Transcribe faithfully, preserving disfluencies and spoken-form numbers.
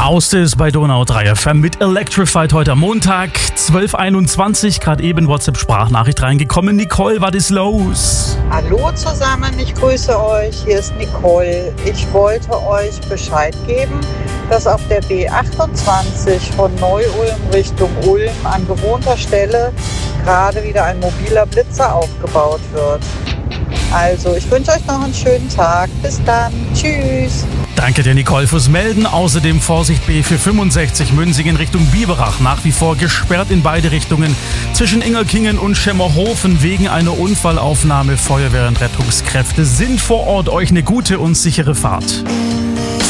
Austes bei Donau drei F M mit Electrified heute am Montag, zwölf Uhr einundzwanzig, gerade eben WhatsApp-Sprachnachricht reingekommen. Nicole, was ist los? Hallo zusammen, ich grüße euch, hier ist Nicole. Ich wollte euch Bescheid geben, dass auf der B achtundzwanzig von Neu-Ulm Richtung Ulm an gewohnter Stelle gerade wieder ein mobiler Blitzer aufgebaut wird. Also, ich wünsche euch noch einen schönen Tag. Bis dann. Tschüss. Danke dir, Nicole, fürs Melden. Außerdem Vorsicht B für fünfundsechzig Münsingen Richtung Biberach. Nach wie vor gesperrt in beide Richtungen zwischen Ingelkingen und Schemmerhofen wegen einer Unfallaufnahme. Feuerwehr und Rettungskräfte sind vor Ort. Euch eine gute und sichere Fahrt.